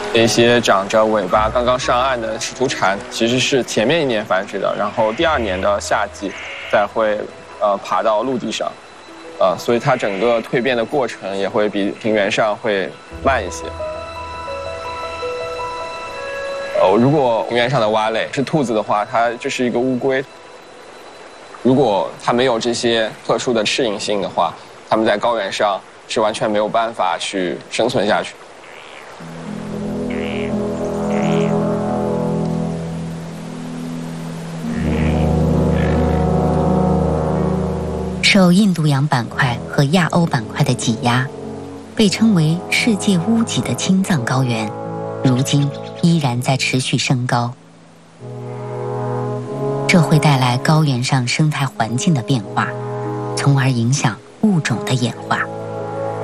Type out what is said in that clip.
那些长着尾巴刚刚上岸的石图蝉，其实是前面一年繁殖的，然后第2年的夏季再会爬到陆地上，所以它整个蜕变的过程也会比平原上会慢一些。如果平原上的蛙类是兔子的话，它就是一个乌龟。如果它没有这些特殊的适应性的话，它们在高原上是完全没有办法去生存下去。 受印度洋板块和亚欧板块的挤压，被称为世界屋脊的青藏高原，如今依然在持续升高。这会带来高原上生态环境的变化，从而影响物种的演化。